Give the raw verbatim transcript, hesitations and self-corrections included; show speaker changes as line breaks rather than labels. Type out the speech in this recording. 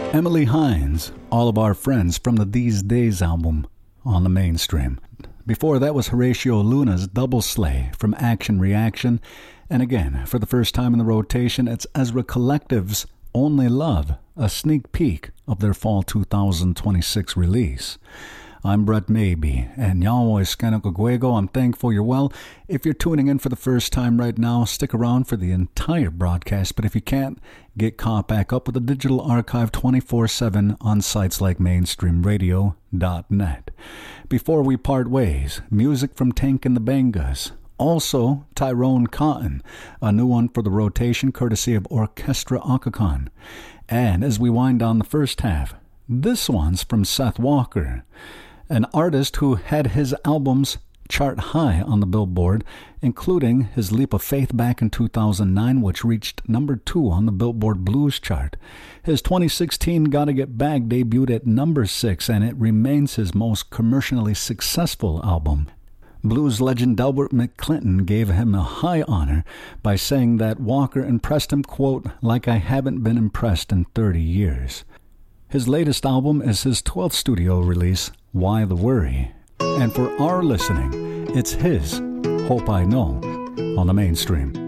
Emily Hines, All of Our Friends from the These Days album on the Mainstream. Before that was Horatio Luna's Double Slay from Action Reaction. And again, for the first time in the rotation, it's Ezra Collective's Only Love, a sneak peek of their fall two thousand twenty-six release. I'm Brett Maybe, and Yahweh Skanakaguego. I'm thankful you're well. If you're tuning in for the first time right now, stick around for the entire broadcast, but if you can't, get caught back up with the digital archive twenty-four seven on sites like mainstream radio dot net. Before we part ways, music from Tank and the Bangas. Also, Tyrone Cotton, a new one for the rotation courtesy of Orchestra Occagon. And as we wind down the first half, this one's from Seth Walker, an artist who had his albums chart high on the Billboard, including his Leap of Faith back in two thousand nine, which reached number two on the Billboard Blues chart. His twenty sixteen Gotta Get Back debuted at number six, and it remains his most commercially successful album. Blues legend Delbert McClinton gave him a high honor by saying that Walker impressed him, quote, like I haven't been impressed in thirty years. His latest album is his twelfth studio release, Why the Worry? And for our listening, it's his Hope I Know on the Mainstream.